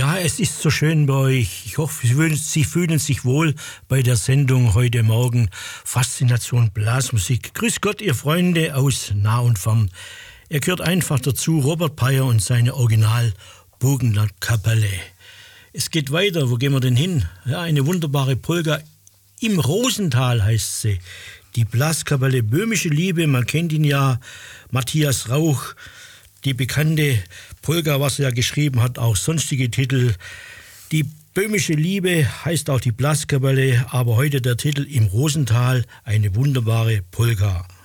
Ja, es ist so schön bei euch. Ich hoffe, Sie fühlen sich wohl bei der Sendung heute Morgen Faszination Blasmusik. Grüß Gott, ihr Freunde aus nah und fern. Er gehört einfach dazu, Robert Peyer und seine Original Burgenlandkapelle. Es geht weiter, wo gehen wir denn hin? Ja, eine wunderbare Polka im Rosental heißt sie. Die Blaskapelle Böhmische Liebe, man kennt ihn ja, Matthias Rauch, die bekannte Polka, was er ja geschrieben hat, auch sonstige Titel. Die Böhmische Liebe heißt auch die Blaskapelle, aber heute der Titel Im Rosental, eine wunderbare Polka.